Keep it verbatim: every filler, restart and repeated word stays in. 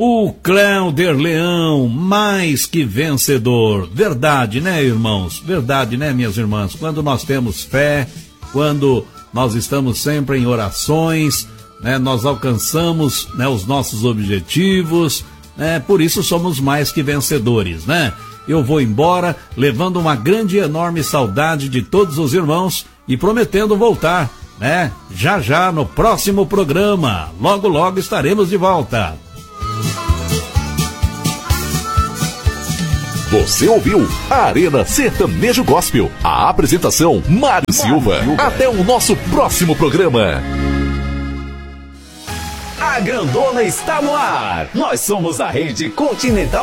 O Cléuder Leão, mais que vencedor. Verdade, né, irmãos? Verdade, né, minhas irmãs? Quando nós temos fé, quando nós estamos sempre em orações, né, nós alcançamos, né, os nossos objetivos, né, por isso somos mais que vencedores, né? Eu vou embora levando uma grande e enorme saudade de todos os irmãos e prometendo voltar, né? Já já no próximo programa. Logo, logo estaremos de volta. Você ouviu a Arena Sertanejo Gospel. A apresentação, Mário Silva. Até o nosso próximo programa. A Grandona está no ar. Nós somos a Rede Continental